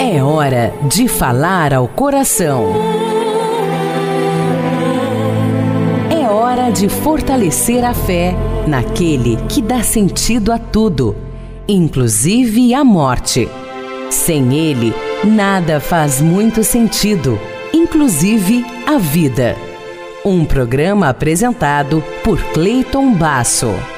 É hora de falar ao coração. É hora de fortalecer a fé naquele que dá sentido a tudo, inclusive a morte. Sem ele, nada faz muito sentido, inclusive a vida. Um programa apresentado por Cleiton Basso.